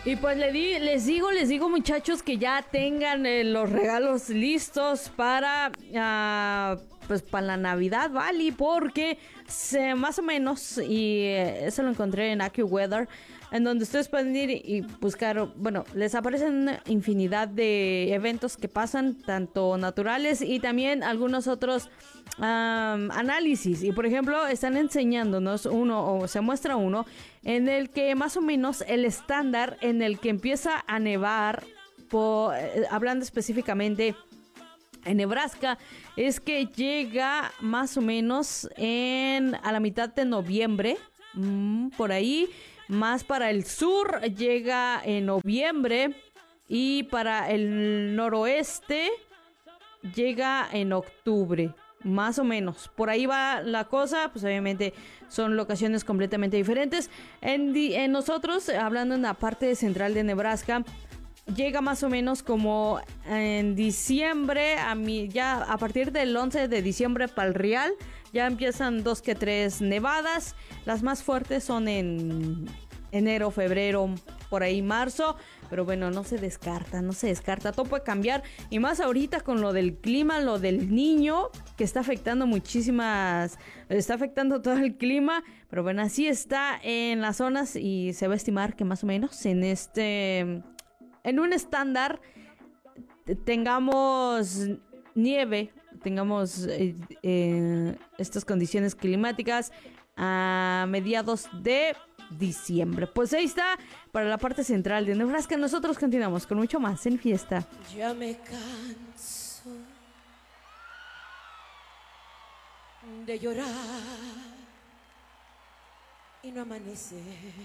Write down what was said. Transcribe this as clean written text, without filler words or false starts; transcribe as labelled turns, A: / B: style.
A: Y pues les digo muchachos que ya tengan los regalos listos para pues para la Navidad, ¿vale? Porque más o menos, y eso lo encontré en AccuWeather, en donde ustedes pueden ir y buscar, bueno, les aparecen infinidad de eventos que pasan, tanto naturales y también algunos otros análisis. Y por ejemplo, están enseñándonos uno, o se muestra uno, en el que más o menos el estándar en el que empieza a nevar, hablando específicamente en Nebraska, es que llega más o menos a la mitad de noviembre, por ahí. Más para el sur llega en noviembre y para el noroeste llega en octubre. Más o menos, por ahí va la cosa. Pues obviamente son locaciones completamente diferentes. En nosotros, hablando en la parte central de Nebraska, llega más o menos como en diciembre, ya a partir del 11 de diciembre para el Real, ya empiezan 2 que 3 nevadas. Las más fuertes son en enero, febrero, por ahí marzo. Pero bueno, no se descarta, todo puede cambiar. Y más ahorita con lo del clima, lo del niño, que está afectando está afectando todo el clima. Pero bueno, así está en las zonas y se va a estimar que más o menos en un estándar tengamos nieve, tengamos estas condiciones climáticas a mediados de diciembre. Pues ahí está, para la parte central de Nebraska. Nosotros continuamos con mucho más en Fiesta.
B: Ya me canso de llorar y no amanecer.